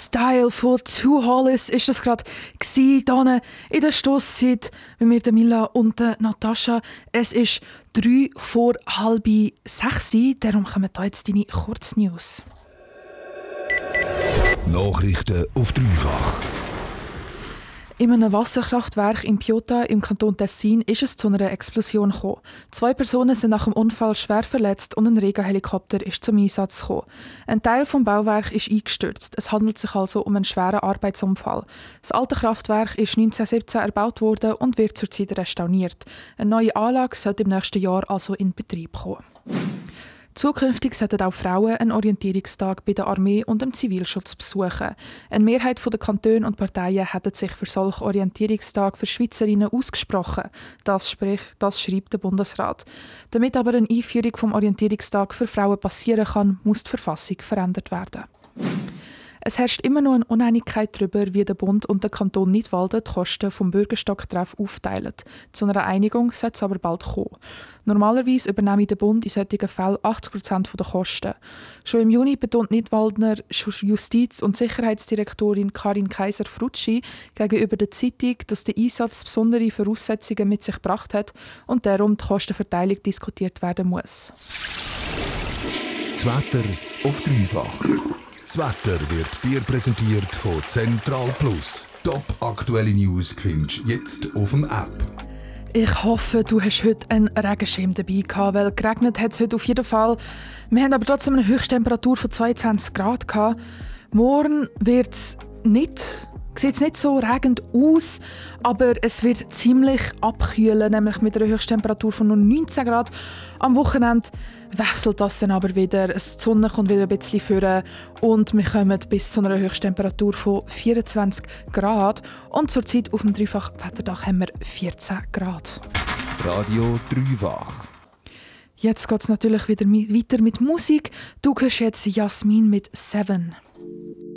Style von Two Hollis ist das gerade hier in der Stosszeit mit mir, der Mila und der Natascha. Es ist 3 vor halb 6, darum kommen da jetzt deine Kurznews. Nachrichten auf dreifach. In einem Wasserkraftwerk in Piotta im Kanton Tessin ist es zu einer Explosion gekommen. 2 Personen sind nach dem Unfall schwer verletzt und ein Regenhelikopter ist zum Einsatz gekommen. Ein Teil des Bauwerks ist eingestürzt. Es handelt sich also um einen schweren Arbeitsunfall. Das alte Kraftwerk ist 1917 erbaut worden und wird zurzeit restauriert. Eine neue Anlage sollte im nächsten Jahr also in Betrieb kommen. Zukünftig sollten auch Frauen einen Orientierungstag bei der Armee und dem Zivilschutz besuchen. Eine Mehrheit der Kantone und Parteien hat sich für solchen Orientierungstag für Schweizerinnen ausgesprochen. Das schreibt der Bundesrat. Damit aber eine Einführung des Orientierungstag für Frauen passieren kann, muss die Verfassung verändert werden. Es herrscht immer noch eine Uneinigkeit darüber, wie der Bund und der Kanton Nidwalden die Kosten vom Bürgerstocktreff aufteilen. Zu einer Einigung soll es aber bald kommen. Normalerweise übernehme der Bund in solchen Fällen 80% der Kosten. Schon im Juni betont Nidwaldner Justiz- und Sicherheitsdirektorin Karin Kaiser-Frutschi gegenüber der Zeitung, dass der Einsatz besondere Voraussetzungen mit sich gebracht hat und darum die Kostenverteilung diskutiert werden muss. Das Wetter auf dreifach. Das Wetter wird dir präsentiert von Central Plus. Top aktuelle News findest du jetzt auf dem App. Ich hoffe, du hast heute einen Regenschirm dabei gehabt, weil geregnet hat es heute auf jeden Fall. Wir haben aber trotzdem eine Höchsttemperatur von 22 Grad gehabt. Morgen sieht es nicht so regend aus, aber es wird ziemlich abkühlen, nämlich mit einer Höchsttemperatur von nur 19 Grad. Am Wochenende wechselt das dann aber wieder. Die Sonne kommt wieder ein bisschen vor und wir kommen bis zu einer Höchsttemperatur von 24 Grad. Und zurzeit auf dem Dreifach-Wetterdach haben wir 14 Grad. Radio Dreifach. Jetzt geht es natürlich wieder weiter mit Musik. Du hörst jetzt Jasmin mit 7.